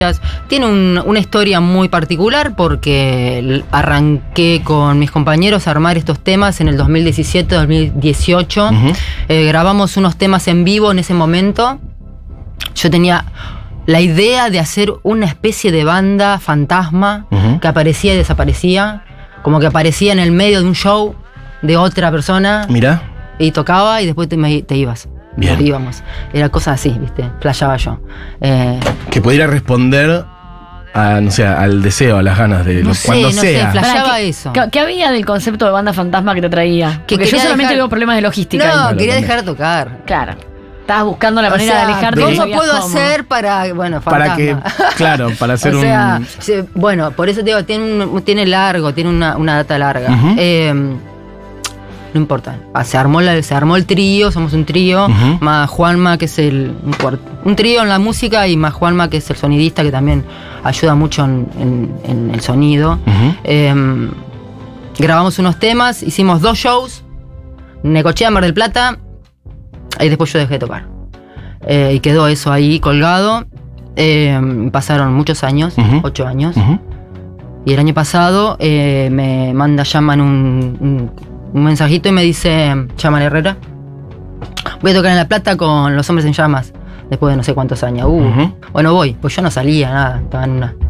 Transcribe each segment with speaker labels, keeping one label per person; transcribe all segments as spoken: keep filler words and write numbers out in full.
Speaker 1: Tiene un, una historia muy particular porque arranqué con mis compañeros a armar estos temas en el dos mil diecisiete, dos mil dieciocho. Uh-huh. Eh, grabamos unos temas en vivo en ese momento. Yo tenía la idea de hacer una especie de banda fantasma uh-huh. que aparecía y desaparecía. Como que aparecía en el medio de un show de otra persona.
Speaker 2: Mirá.
Speaker 1: Y tocaba y después te, te ibas.
Speaker 2: Bien.
Speaker 1: Íbamos. Era cosa así, ¿viste? Playaba yo. Eh,
Speaker 2: que pudiera responder a, no sé, al deseo, a las ganas de
Speaker 1: no
Speaker 2: lo,
Speaker 1: sé,
Speaker 2: cuando
Speaker 1: no
Speaker 2: sea.
Speaker 1: Sé, playaba
Speaker 3: ¿Qué,
Speaker 1: eso.
Speaker 3: ¿qué, ¿Qué había del concepto de banda fantasma que te traía?
Speaker 1: Que
Speaker 3: Porque yo solamente
Speaker 1: dejar...
Speaker 3: veo problemas de logística.
Speaker 1: No,
Speaker 3: ahí.
Speaker 1: quería dejar de tocar.
Speaker 3: Claro. Estabas buscando la manera
Speaker 1: o sea,
Speaker 3: de alejarte.
Speaker 1: ¿Cómo
Speaker 3: de
Speaker 1: puedo
Speaker 3: cómo.
Speaker 1: hacer para, bueno, fantasma?
Speaker 2: Para que, claro, para hacer
Speaker 1: o sea,
Speaker 2: un...
Speaker 1: Sí, bueno, por eso te digo, tiene, un, tiene largo, tiene una, una data larga. Uh-huh. Eh, no importa. Se armó, la, se armó el trío, somos un trío, uh-huh. más Juanma, que es el un, un trío en la música, y más Juanma, que es el sonidista, que también ayuda mucho en, en, en el sonido. Uh-huh. Eh, grabamos unos temas, hicimos dos shows, Necochea, Mar del Plata, y después yo dejé de tocar. Eh, y quedó eso ahí colgado. Eh, pasaron muchos años, uh-huh. ocho años. Uh-huh. Y el año pasado eh, me manda, llaman un, un, un mensajito y me dice, llama a Herrera. Voy a tocar en La Plata con Los Hombres en Llamas. Después de no sé cuántos años. Uh, uh-huh. Bueno, voy. Pues yo no salía, nada. Estaba en una...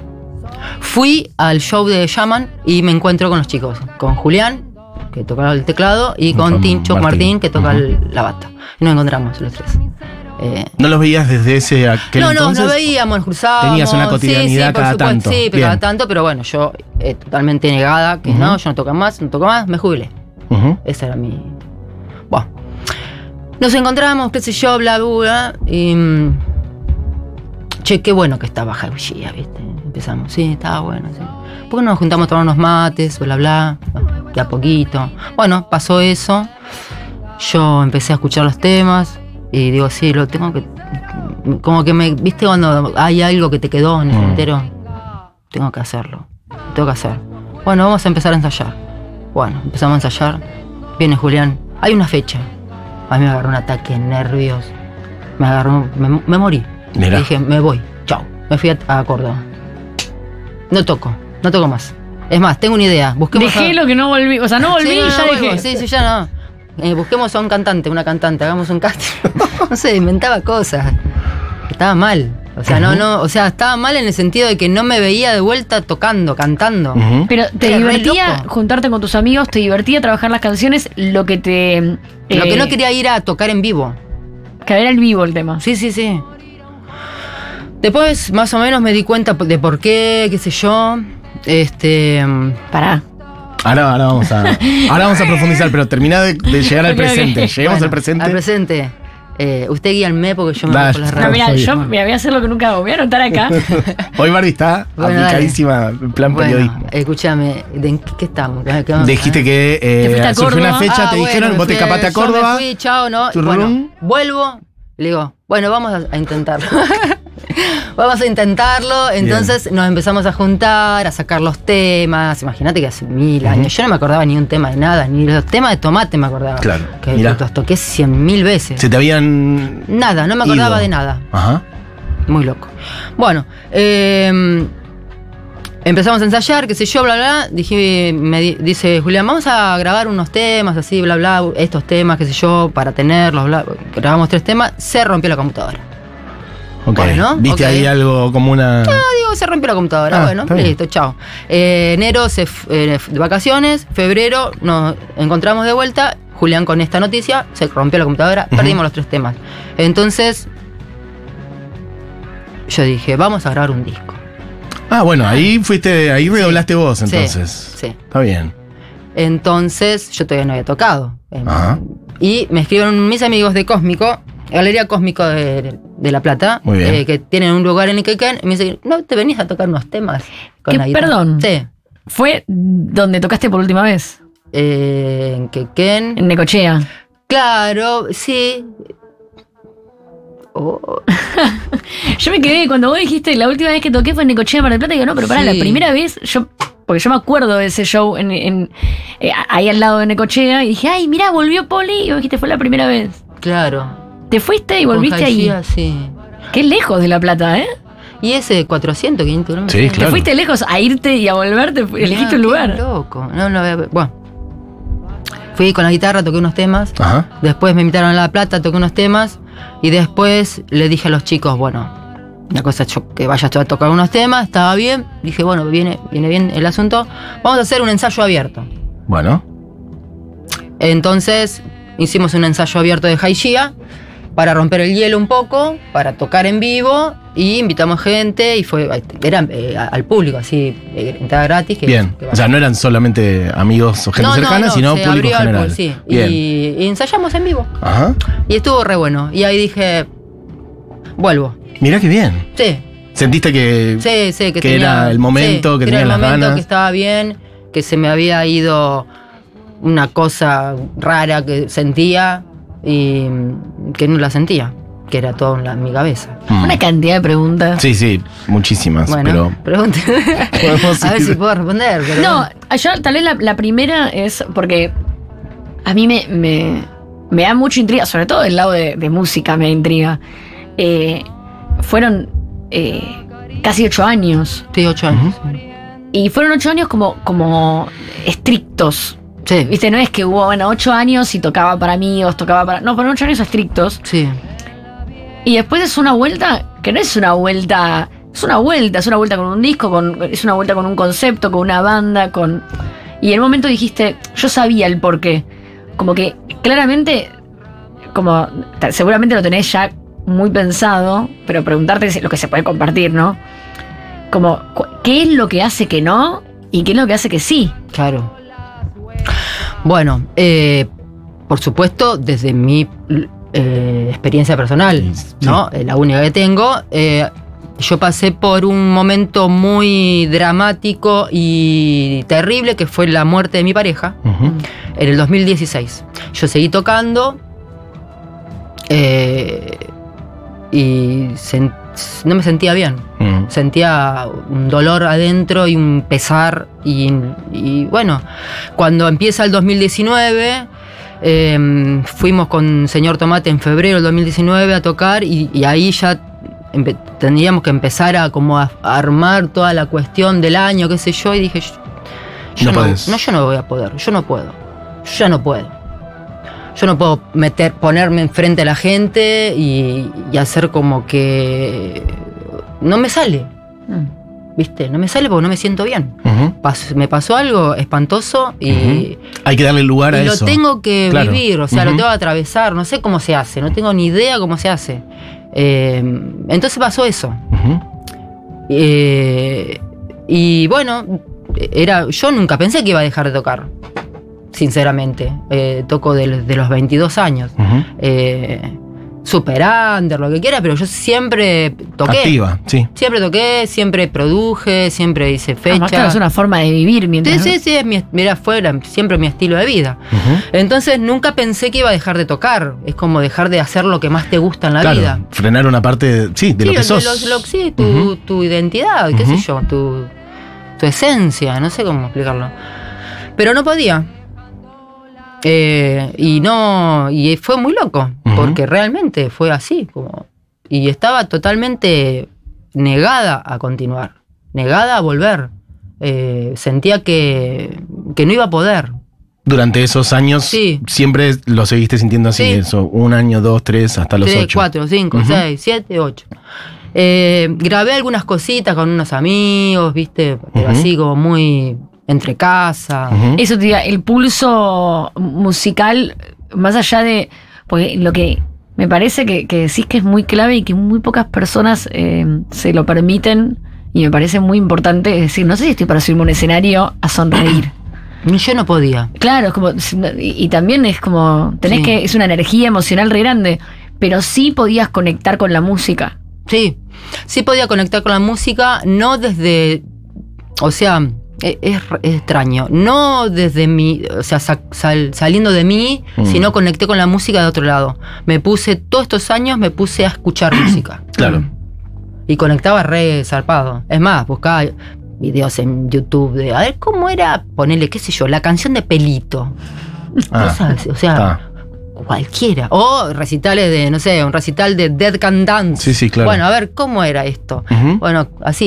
Speaker 1: Fui al show de Llaman y me encuentro con los chicos. Con Julián, que toca el teclado, y con, con Tincho Martín. Martín, que toca uh-huh. el, la bata. Y nos encontramos los tres. Eh,
Speaker 2: ¿No los veías desde ese aquel
Speaker 1: no,
Speaker 2: entonces?
Speaker 1: No, no, nos veíamos, nos cruzábamos.
Speaker 2: Tenías una cotidianidad
Speaker 1: sí, sí,
Speaker 2: cada
Speaker 1: supuesto,
Speaker 2: tanto.
Speaker 1: Sí, pero cada tanto, pero bueno, yo eh, totalmente negada, que uh-huh. no, yo no toco más, no toco más, me jubilé. Uh-huh. Esa era mi... Bueno. Nos encontramos, qué sé yo, bla, bla, bla, y... Che, qué bueno que estaba Javier, ¿viste? Empezamos, sí, estaba bueno, sí. ¿Por qué no nos juntamos a tomar unos mates, bla, bla, de a poquito? Bueno, pasó eso. Yo empecé a escuchar los temas y digo, sí, lo tengo que... Como que me... ¿Viste cuando hay algo que te quedó en el entero? Mm. Tengo que hacerlo. Tengo que hacer. Bueno, vamos a empezar a ensayar. Bueno, empezamos a ensayar. Viene Julián. Hay una fecha. A mí me agarró un ataque de nervios. Me agarró... Me, me morí.
Speaker 2: Mirá.
Speaker 1: Dije, me voy. Chao. Me fui a, a Córdoba. No toco. No toco más. Es más, tengo una idea. Busquemos
Speaker 3: dejé a... lo que no volví. O sea, no volví
Speaker 1: sí,
Speaker 3: y
Speaker 1: no,
Speaker 3: ya
Speaker 1: no,
Speaker 3: dejé.
Speaker 1: Vuelvo. Sí, sí, ya no. Eh, busquemos a un cantante, una cantante, hagamos un casting. No sé, inventaba cosas. Estaba mal. O sea, uh-huh. no, no, o sea, estaba mal en el sentido de que no me veía de vuelta tocando, cantando.
Speaker 3: Uh-huh. Pero te Era divertía juntarte con tus amigos, te divertía trabajar las canciones, lo que te...
Speaker 1: Eh, lo que no quería ir a tocar en vivo.
Speaker 3: Que era el vivo el tema.
Speaker 1: Sí, sí, sí. Después, más o menos, me di cuenta de por qué, qué sé yo. Este...
Speaker 3: Pará.
Speaker 2: Ahora, ahora, vamos a, ahora vamos a profundizar, pero termina de, de llegar al okay, presente. Okay. Lleguemos bueno, al presente.
Speaker 1: Al presente. Eh, usted guíanme porque yo me
Speaker 2: da,
Speaker 1: voy por las
Speaker 3: no,
Speaker 1: redes.
Speaker 3: Mira, yo me voy a hacer lo que nunca hago. Voy a anotar acá.
Speaker 2: Hoy Barbie está bueno, aplicadísima en plan
Speaker 1: bueno,
Speaker 2: periodismo.
Speaker 1: Escúchame, ¿de qué estamos? ¿Qué
Speaker 2: Dijiste que eh, surgió una fecha, ah, te bueno, dijeron, vos te escapaste a Córdoba.
Speaker 1: Yo me fui, chao, ¿no? Bueno, vuelvo. Le digo, bueno, vamos a, a intentarlo. Vamos a intentarlo. Entonces Bien. Nos empezamos a juntar, a sacar los temas. Imagínate que hace mil uh-huh. años yo no me acordaba ni un tema de nada, ni los temas de Tomate me acordaba.
Speaker 2: Claro.
Speaker 1: Que Mirá. los toqué cien mil veces.
Speaker 2: ¿Se te habían
Speaker 1: Nada, no me acordaba
Speaker 2: ido.
Speaker 1: de nada.
Speaker 2: Ajá.
Speaker 1: Muy loco. Bueno, eh, empezamos a ensayar, qué sé yo, bla, bla. Dije, me di, dice Julián, vamos a grabar unos temas así, bla, bla, estos temas, qué sé yo, para tenerlos, bla. Grabamos tres temas, se rompió la computadora.
Speaker 2: Okay. Bueno, ¿viste okay. ahí algo como una...?
Speaker 1: No, digo, se rompió la computadora. Ah, bueno, listo, chao. Eh, enero se eh, de vacaciones, febrero nos encontramos de vuelta, Julián con esta noticia, se rompió la computadora, uh-huh. perdimos los tres temas. Entonces, yo dije, vamos a grabar un disco.
Speaker 2: Ah, bueno, ahí fuiste, ahí redoblaste sí, vos entonces.
Speaker 1: Sí, sí.
Speaker 2: Está bien.
Speaker 1: Entonces, yo todavía no había tocado.
Speaker 2: Ajá.
Speaker 1: Y me escribieron mis amigos de Cósmico, Galería Cósmico de, de La Plata, eh, que tienen un lugar en Iquequén, y me dicen, ¿no te venís a tocar unos temas?
Speaker 3: Con ¿Qué, la perdón?
Speaker 1: Sí.
Speaker 3: ¿Fue donde tocaste por última vez?
Speaker 1: Eh, en Iquequén.
Speaker 3: En Necochea.
Speaker 1: Claro, sí. Oh.
Speaker 3: Yo me quedé, cuando vos dijiste, la última vez que toqué fue en Necochea, Mar del Plata, y digo, no, pero pará, sí. la primera vez, yo... Porque yo me acuerdo de ese show en, en, eh, ahí al lado de Necochea, y dije, ay, mirá, volvió Poli, y vos dijiste, fue la primera vez.
Speaker 1: Claro.
Speaker 3: Te fuiste y volviste
Speaker 1: Con
Speaker 3: ahí.
Speaker 1: Sí.
Speaker 3: Qué lejos de La Plata, ¿eh?
Speaker 1: Y ese de cuatrocientos, quinientos kilómetros.
Speaker 2: Sí, claro.
Speaker 3: Te fuiste lejos a irte y a volverte, elegiste un lugar.
Speaker 1: Qué loco. No, no, bueno. Fui con la guitarra, toqué unos temas.
Speaker 2: Ajá.
Speaker 1: Después me invitaron a La Plata, toqué unos temas. Y después le dije a los chicos, bueno, una cosa es yo, que vayas a tocar unos temas, estaba bien. Dije, bueno, viene, viene bien el asunto. Vamos a hacer un ensayo abierto.
Speaker 2: Bueno.
Speaker 1: Entonces hicimos un ensayo abierto de Haijia para romper el hielo un poco, para tocar en vivo, y invitamos gente y fue era eh, al público, así, eh, entrada gratis. Que,
Speaker 2: Bien,
Speaker 1: que
Speaker 2: o sea, no eran solamente amigos o gente
Speaker 1: no,
Speaker 2: cercana,
Speaker 1: no, no,
Speaker 2: sino
Speaker 1: se
Speaker 2: público
Speaker 1: abrió al
Speaker 2: general.
Speaker 1: público, sí.
Speaker 2: Bien.
Speaker 1: Y, y ensayamos en vivo.
Speaker 2: Ajá.
Speaker 1: Y estuvo re bueno. Y ahí dije, vuelvo.
Speaker 2: Mirá qué bien.
Speaker 1: Sí,
Speaker 2: ¿Sentiste que,
Speaker 1: sí, sí. Que,
Speaker 2: que
Speaker 1: tenía-
Speaker 2: era el momento,
Speaker 1: sí,
Speaker 2: que
Speaker 1: era
Speaker 2: tenías
Speaker 1: el
Speaker 2: las
Speaker 1: momento,
Speaker 2: ganas?
Speaker 1: que estaba bien, que se me había ido una cosa rara que sentía y que no la sentía, que era todo en, la- en mi cabeza.
Speaker 2: Mm.
Speaker 3: Una cantidad de preguntas.
Speaker 2: Sí, sí, muchísimas,
Speaker 1: Bueno,
Speaker 2: pero
Speaker 1: pregunte.
Speaker 2: podemos
Speaker 1: A ver
Speaker 2: ir-
Speaker 1: si puedo responder. Pero
Speaker 3: No, yo tal vez la, la primera es porque a mí me, me, me da mucha intriga, sobre todo del lado de, de música me intriga. Eh, fueron eh, casi ocho años.
Speaker 1: Sí, ocho años.
Speaker 3: Y fueron ocho años como, como estrictos.
Speaker 1: Sí,
Speaker 3: Viste, no es que hubo, bueno, ocho años y tocaba para amigos, tocaba para. No, fueron ocho años estrictos.
Speaker 1: sí.
Speaker 3: Y después es una vuelta que no es una vuelta. Es una vuelta, es una vuelta con un disco, con, es una vuelta con un concepto, con una banda, con. Y en el momento dijiste, yo sabía el porqué. Como que claramente, como ta- seguramente lo tenés ya muy pensado, pero preguntarte si- lo que se puede compartir, ¿no? Como, cu- ¿qué es lo que hace que no y qué es lo que hace que sí?
Speaker 1: Claro. Bueno, eh, por supuesto, desde mi eh, experiencia personal,
Speaker 2: Sí.
Speaker 1: ¿no? Eh, La única que tengo, eh, yo pasé por un momento muy dramático y terrible, que fue la muerte de mi pareja,
Speaker 2: Ujú.
Speaker 1: en el dos mil dieciséis. Yo seguí tocando eh, y sen- no me sentía bien.
Speaker 2: Mm.
Speaker 1: Sentía un dolor adentro y un pesar. Y, y bueno, cuando empieza el dos mil diecinueve, eh, fuimos con Señor Tomate en febrero del dos mil diecinueve a tocar y, y ahí ya empe- tendríamos que empezar a como a, a armar toda la cuestión del año, qué sé yo, y dije, yo, yo
Speaker 2: No
Speaker 1: no,
Speaker 2: podés.
Speaker 1: no, yo no voy a poder, yo no puedo, yo ya no puedo. Yo no puedo meter, ponerme enfrente a la gente y, y hacer como que no me sale, ¿viste? No me sale porque no me siento bien.
Speaker 2: Ujú.
Speaker 1: Pas- me pasó algo espantoso y,
Speaker 2: Ujú. Hay que darle lugar a
Speaker 1: y lo
Speaker 2: eso.
Speaker 1: tengo que
Speaker 2: Claro.
Speaker 1: vivir, o sea,
Speaker 2: Ujú.
Speaker 1: lo tengo que atravesar, no sé cómo se hace, no tengo ni idea cómo se hace. Eh, entonces pasó eso.
Speaker 2: Ujú.
Speaker 1: Eh, y bueno, era, yo nunca pensé que iba a dejar de tocar, sinceramente. Eh, toco de, de los veintidós años.
Speaker 2: Ujú.
Speaker 1: Eh, super under, lo que quiera, pero yo siempre toqué.
Speaker 2: Activa, sí.
Speaker 1: Siempre toqué, siempre produje, siempre hice
Speaker 3: Además, claro,
Speaker 1: fecha.
Speaker 3: es una forma de vivir mientras.
Speaker 1: Sí, sí, sí, es mi, mira, fue la- siempre mi estilo de vida.
Speaker 2: Ujú.
Speaker 1: Entonces nunca pensé que iba a dejar de tocar. Es como dejar de hacer lo que más te gusta en la
Speaker 2: Claro,
Speaker 1: vida.
Speaker 2: frenar una parte, sí, de
Speaker 1: Sí,
Speaker 2: lo que sos.
Speaker 1: lo- lo- sí, tu,
Speaker 2: Ujú.
Speaker 1: tu identidad, qué
Speaker 2: Ujú.
Speaker 1: sé yo, tu, tu esencia, no sé cómo explicarlo. Pero no podía. Eh, y no, y fue muy loco,
Speaker 2: Ujú.
Speaker 1: porque realmente fue así, como, y estaba totalmente negada a continuar, negada a volver. Eh, sentía que, que no iba a poder.
Speaker 2: Durante esos años,
Speaker 1: Sí.
Speaker 2: siempre lo seguiste sintiendo así,
Speaker 1: Sí.
Speaker 2: eso, un año, dos, tres, hasta los
Speaker 1: Tres,
Speaker 2: ocho.
Speaker 1: cuatro, cinco,
Speaker 2: Ujú.
Speaker 1: seis, siete, ocho. Eh, grabé algunas cositas con unos amigos, viste, pero
Speaker 2: Ujú.
Speaker 1: así como muy entre casa.
Speaker 2: Ujú.
Speaker 3: Eso te diga, el pulso musical, más allá de. Porque lo que me parece que, que decís que es muy clave y que muy pocas personas eh, se lo permiten, y me parece muy importante, es decir, no sé si estoy para subirme a un escenario a sonreír.
Speaker 1: Yo no podía.
Speaker 3: Claro, es como. Y, y también es como. Tenés
Speaker 1: Sí.
Speaker 3: que. Es una energía emocional re grande. Pero sí podías conectar con la música.
Speaker 1: Sí, sí podía conectar con la música, no desde, o sea, e- es, es extraño, no desde mi, o sea, sa- sal- saliendo de mí,
Speaker 2: Mm.
Speaker 1: sino conecté con la música de otro lado. Me puse, todos estos años me puse a escuchar música.
Speaker 2: Claro.
Speaker 1: Y conectaba re zarpado. Es más, buscaba videos en YouTube de, a ver cómo era, ponerle, qué sé yo, la canción de Pelito.
Speaker 2: Ah,
Speaker 1: ¿No sabes? O sea,
Speaker 2: está.
Speaker 1: cualquiera. O recitales de, no sé, un recital de Dead Can Dance.
Speaker 2: Sí, sí, claro.
Speaker 1: Bueno, a ver, ¿cómo era esto?
Speaker 2: Uh-huh.
Speaker 1: Bueno, así.